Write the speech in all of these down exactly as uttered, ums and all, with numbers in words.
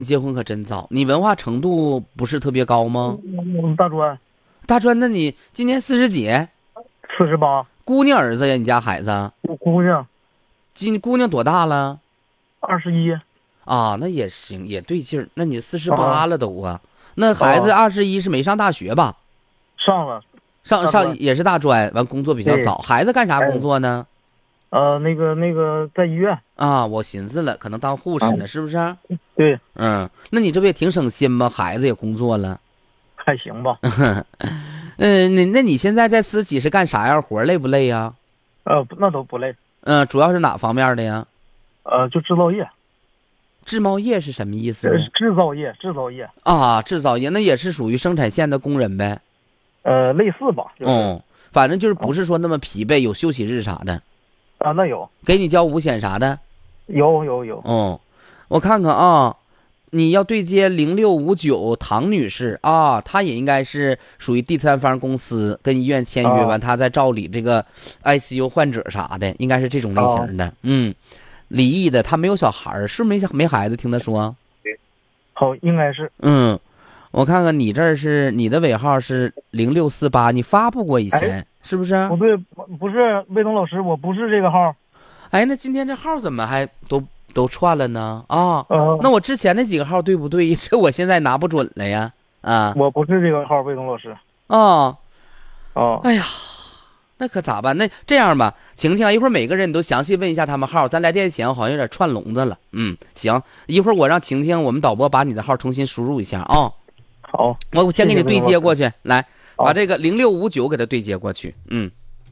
结婚可真早，你文化程度不是特别高吗？ 嗯，大专大专，那你今年四十几？ 四十八， 姑娘儿子呀？你家孩子？ 我姑娘今姑娘多大了？ 二十一啊，那也行，也对劲儿。那你四十八啊了都啊？那孩子啊， 二十一是没上大学吧？ 上了上大专。 上也是大专，完工作比较对， 早。孩子干啥哎， 工作呢？ 呃，那个那个在医院啊，我寻思了，可能当护啊， 士呢，是不是？ 对， 嗯，那你这不也挺省心吗？孩子也工作了。 还行吧。 嗯，那那你现在在私企是干啥样活，累不累呀？ 呃，不那都不累。 嗯，主要是哪方面的呀？ 呃，就制造业， 制贸业是什么意思呃， 呢？ 制造业，制造业， 啊，制造业那也是属于生产线的工人呗。 呃，类似吧，就是嗯，反正就是啊不是说那么疲惫，有休息日啥的， 啊，那有给你交五险啥的。 有有有， 哦，我看看啊，你要对接零六五九唐女士啊，她也应该是属于第三方公司跟医院签约啊完，她在照理这个 I C U 患者啥的，应该是这种类型的。嗯，离异的，她没有小孩儿，是不是没小没孩子？听她说。 好，应该是。 嗯，我看看你这儿是你的尾号是零六四八，你发布过以哎， 前是不是？ 不对，不不是魏东老师，我不是这个号。 哎，那今天这号怎么还都都串了呢？啊， 呃， 那我之前那几个号对不对？这我现在拿不准了呀。啊我不是这个号，魏东老师。 啊， 啊， 哎呀，那可咋办？那这样吧，晴晴啊，一会儿每个人你都详细问一下他们号，咱来电前好像有点串笼子了。嗯，行，一会儿我让晴晴，我们导播把你的号重新输入一下啊。 好， 我先给你对接过去。 去，来好把这个零六五九给他对接过去。嗯。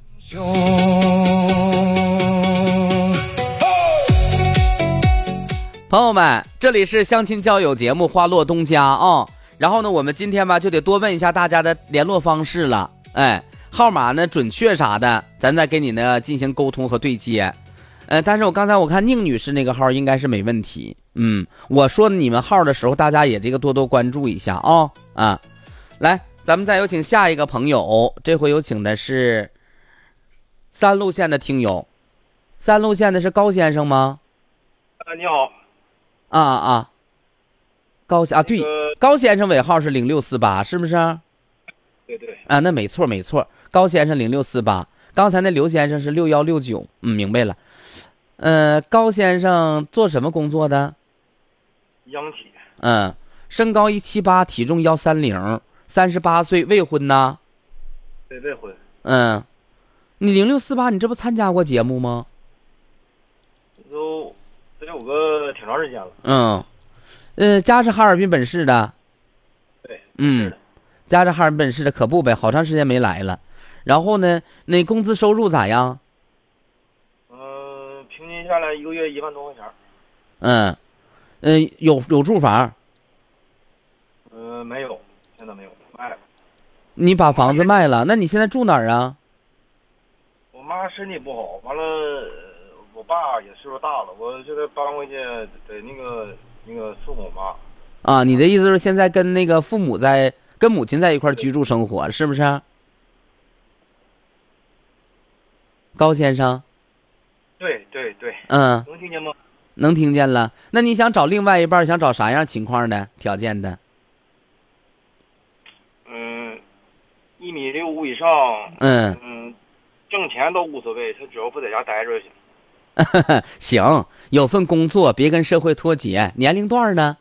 朋友们，这里是相亲交友节目《花落东家》啊。然后呢，我们今天吧就得多问一下大家的联络方式了，哎，号码呢准确啥的，咱再给你呢进行沟通和对接。呃，但是我刚才我看宁女士那个号应该是没问题。嗯，我说你们号的时候，大家也这个多多关注一下啊啊。来，咱们再有请下一个朋友，这回有请的是三路线的听友，三路线的是高先生吗？ 啊，你好。 啊啊，高啊对， 那个高先生尾号是零六四八，是不是？ 对对， 啊，那没错没错，高先生零六四八，刚才那刘先生是六幺六九，嗯，明白了。呃，高先生做什么工作的？ 央企。 嗯，身高一七八，体重幺三零，三十八岁，未婚呐。 对，未婚。 嗯，你零六四八，你这不参加过节目吗？ 都得有个挺长时间了。 嗯，呃，家是哈尔滨本市的。 对。 嗯是的。 家是哈尔滨本市的，可不呗，好长时间没来了。然后呢，那工资收入咋样？ 嗯、平均下来一个月一万多块钱。 嗯，嗯、呃，有有住房。 嗯、没有，现在没有，卖了。 你把房子卖了，那你现在住哪儿啊？ 我妈身体不好，完了，呃我爸也岁数大了，我现在搬回去得那个那个父母嘛。 啊，你的意思是现在跟那个父母在跟母亲在一块居住生活，是不是？高先生。 对对对。 嗯， 能听见吗？ 能听见了。那你想找另外一半，想找啥样情况的条件的？ 嗯，一米六五以上。 嗯嗯，挣钱都无所谓，他只要不在家待着就行。 行，有份工作，别跟社会脱节。年龄段呢？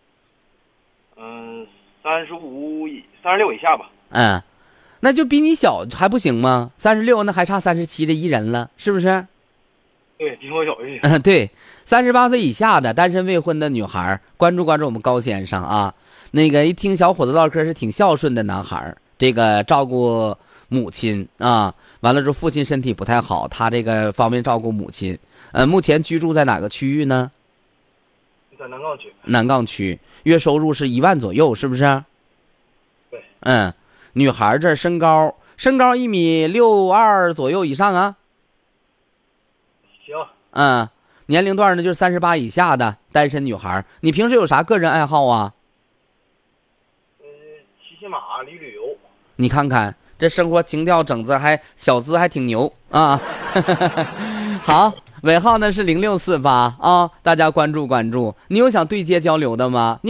嗯，三十五以三十六以下吧。 嗯，那就比你小还不行吗？三十六，那还差三十七这一人了，是不是？ 对，比我小一些。 嗯，对，三十八岁以下的单身未婚的女孩，关注关注我们高先生啊。那个一听小伙子唠嗑是挺孝顺的男孩，这个照顾母亲啊，完了之后父亲身体不太好，他这个方面照顾母亲。呃，目前居住在哪个区域呢？ 在南岗区。 南岗区，月收入是一万左右，是不是？ 对。 嗯，女孩这身高身高一米六二左右以上啊。 行。 嗯，年龄段呢就是三十八以下的单身女孩。你平时有啥个人爱好啊？ 嗯，骑骑马，旅旅游。 你看看这生活情调整子还小资还挺牛啊。好， 尾号呢是零六四八啊，大家关注关注。你有想对接交流的吗？你